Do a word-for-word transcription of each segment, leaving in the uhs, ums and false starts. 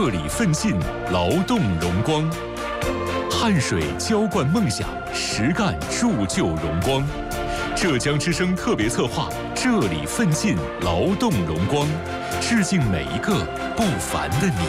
这里奋进，劳动荣光。汗水浇灌梦想，实干铸就荣光。浙江之声特别策划，这里奋进，劳动荣光，致敬每一个不凡的你。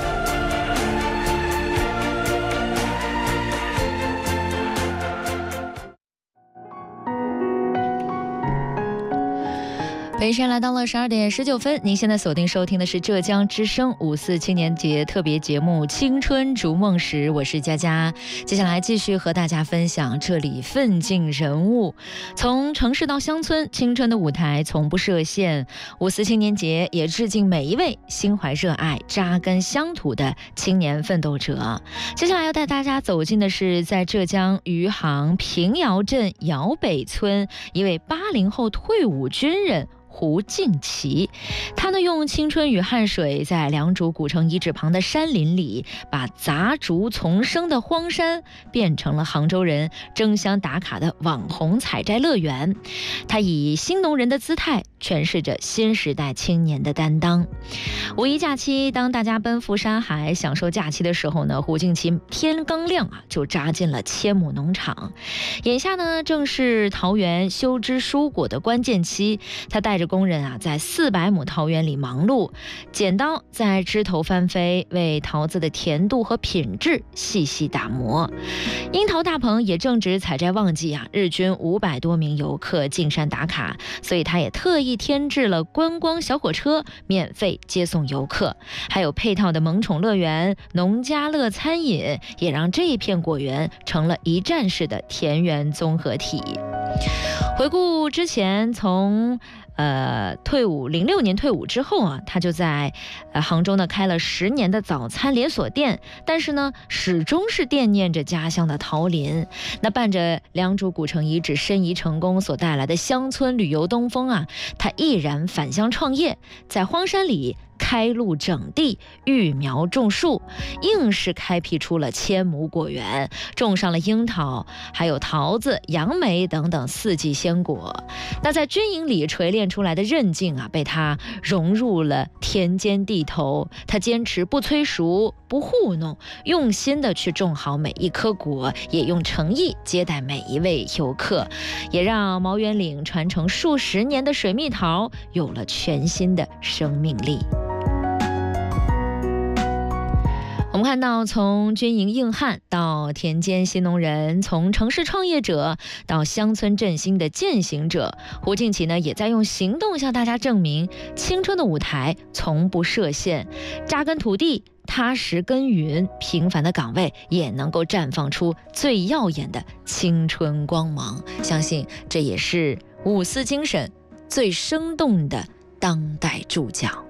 北时间来到了十二点十九分，您现在锁定收听的是浙江之声五四青年节特别节目《青春逐梦时》，我是佳佳。接下来继续和大家分享这里奋进人物，从城市到乡村，青春的舞台从不设限。五四青年节也致敬每一位心怀热爱、扎根乡土的青年奋斗者。接下来要带大家走进的是在浙江余杭平遥镇姚北村一位八零后退伍军人胡敬奇。他呢用青春与汗水，在良渚古城遗址旁的山林里，把杂竹丛生的荒山变成了杭州人争相打卡的网红采摘乐园。他以新农人的姿态诠释着新时代青年的担当。五一假期，当大家奔赴山海享受假期的时候呢，胡敬奇天刚亮啊就扎进了千亩农场。眼下呢正是桃园修枝蔬果的关键期，他带着工人啊在四百亩桃园里忙碌，剪刀在枝头翻飞，为桃子的甜度和品质细细打磨。樱桃大棚也正值采摘旺季啊，日均五百多名游客进山打卡，所以他也特意添置了观光小火车，免费接送游客，还有配套的萌宠乐园、农家乐餐饮，也让这一片果园成了一站式的田园综合体。回顾之前从呃，退伍零六年退伍之后啊，他就在呃杭州呢开了十年的早餐连锁店，但是呢，始终是惦念着家乡的桃林。那伴着良渚古城遗址申遗成功所带来的乡村旅游东风啊，他毅然返乡创业，在荒山里开路整地，育苗种树，硬是开辟出了千亩果园，种上了樱桃，还有桃子、杨梅等等四季鲜果。那在军营里锤炼出来的韧劲啊，被他融入了田间地头。他坚持不催熟、不糊弄，用心的去种好每一颗果，也用诚意接待每一位游客，也让毛园岭传承数十年的水蜜桃有了全新的生命力。我们看到，从军营硬汉到田间新农人，从城市创业者到乡村振兴的践行者，胡敬奇呢也在用行动向大家证明，青春的舞台从不设限，扎根土地，踏实耕耘，平凡的岗位也能够绽放出最耀眼的青春光芒。相信这也是五四精神最生动的当代注脚。